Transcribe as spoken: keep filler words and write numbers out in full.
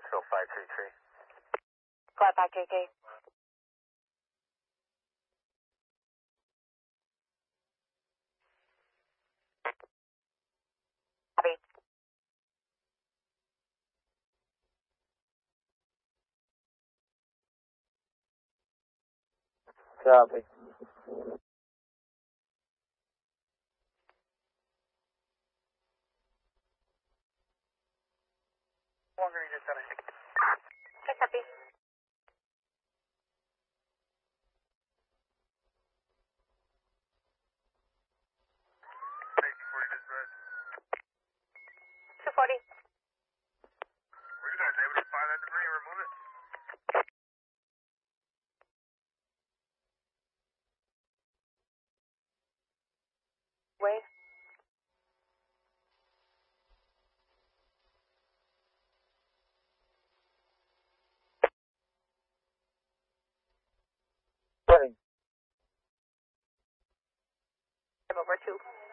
So five three three. Fly back J K. Copy. Copy. Longer you just done it. Okay, copy. two forty. Were you guys able to find that debris and remove it? Wait. Ready. Over two.